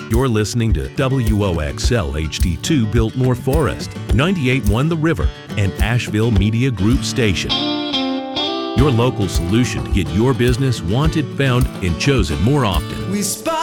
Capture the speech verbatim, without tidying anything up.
You're listening to W O X L H D two Biltmore Forest, ninety-eight point one The River, and Asheville Media Group Station. Your local solution to get your business wanted, found, and chosen more often. We spy